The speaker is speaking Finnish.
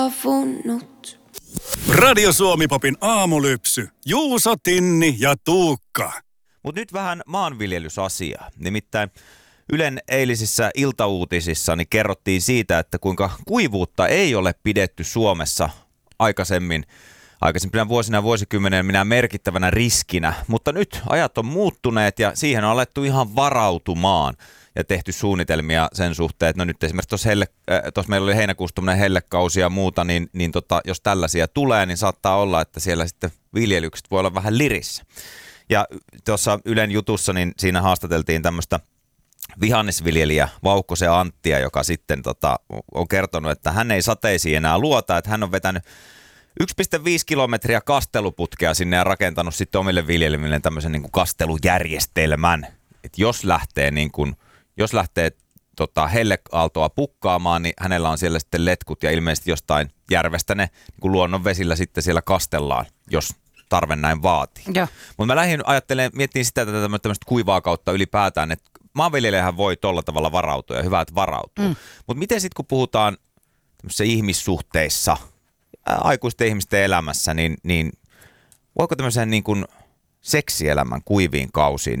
Radio Suomi-popin aamulypsy. Juuso, Tinni ja Tuukka. Mutta nyt vähän maanviljelysasiaa. Nimittäin Ylen eilisissä iltauutisissa niin kerrottiin siitä, että kuinka kuivuutta ei ole pidetty Suomessa aikaisempina vuosina ja vuosikymmenenä minä merkittävänä riskinä. Mutta nyt ajat on muuttuneet ja siihen on alettu ihan varautumaan ja tehty suunnitelmia sen suhteen, että no nyt esimerkiksi tuossa meillä oli heinäkuussa tämmöinen hellekausi ja muuta, niin jos tällaisia tulee, niin saattaa olla, että siellä sitten viljelykset voi olla vähän lirissä. Ja tuossa Ylen jutussa, niin siinä haastateltiin tämmöistä vihannesviljelijä Vaukkosen Anttia, joka sitten on kertonut, että hän ei sateisiin enää luota, että hän on vetänyt 1,5 kilometriä kasteluputkea sinne ja rakentanut sitten omille viljelmille tämmöisen niin kuin kastelujärjestelmän. Että jos lähtee helleaaltoa pukkaamaan, niin hänellä on siellä sitten letkut ja ilmeisesti jostain järvestä ne niin kuin luonnonvesillä sitten siellä kastellaan, jos tarve näin vaatii. Mutta mä lähdin miettimään sitä tämmöistä kuivaa kautta ylipäätään, että maanviljelijähän voi tolla tavalla varautua ja hyvä, että varautuu. Mutta miten sitten kun puhutaan tämmöisissä ihmissuhteissa, aikuisten ihmisten elämässä, niin voiko tämmöisen niin kuin seksielämän kuiviin kausiin